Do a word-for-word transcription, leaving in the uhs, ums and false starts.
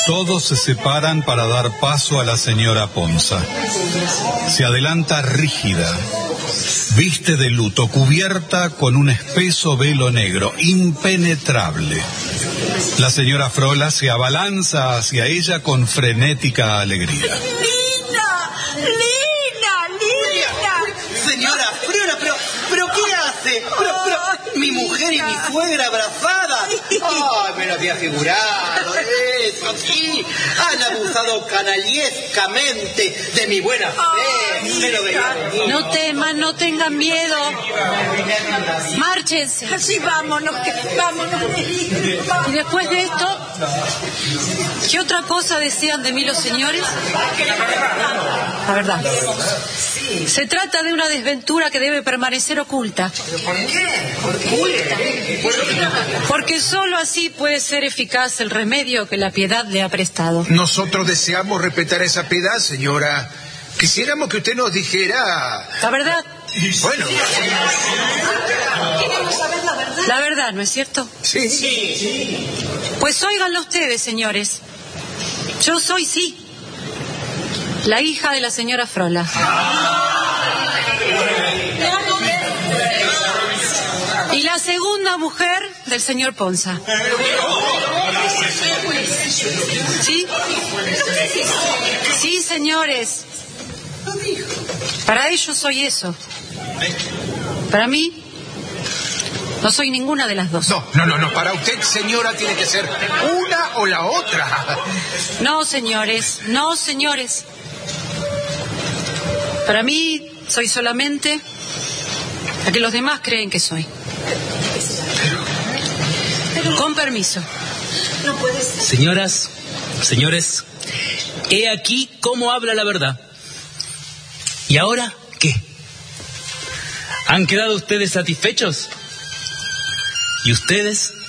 Todos se separan para dar paso a la señora Ponza. Se adelanta rígida, viste de luto, cubierta con un espeso velo negro, impenetrable. La señora Frola se abalanza hacia ella con frenética alegría. ¡Lina! ¡Lina! ¡Lina! Señora Frola, pero, pero ¿qué hace? Pero, pero, mi mujer y mi suegra abrazadas. ¡Ay, me lo había figurado! Eso sí, han abusado canallescamente de mi buena fe. Me lo veía venir. No teman, no tengan miedo. Márchense. Así vámonos, que vámonos. Y después de esto, ¿qué otra cosa desean de mí los señores? La verdad. Se trata de una desventura que debe permanecer oculta. ¿Por qué? ¿Por qué? Porque solo así puede ser eficaz el remedio que la piedad le ha prestado. Nosotros deseamos respetar esa piedad, señora. Quisiéramos que usted nos dijera... La verdad. Bueno. Queremos saber la verdad. La verdad, ¿no es cierto? Sí. Sí. Pues óiganlo ustedes, señores. Yo soy, sí, la hija de la señora Frola. Y la segunda mujer del señor Ponza. ¿Sí? Sí, señores. Para ellos soy eso. Para mí, no soy ninguna de las dos. No, no, no, no. Para usted, señora, tiene que ser una o la otra. No, señores. No, señores. Para mí, soy solamente la que los demás creen que soy. Con permiso. No puede ser. Señoras, señores, he aquí cómo habla la verdad. ¿Y ahora qué? ¿Han quedado ustedes satisfechos? ¿Y ustedes?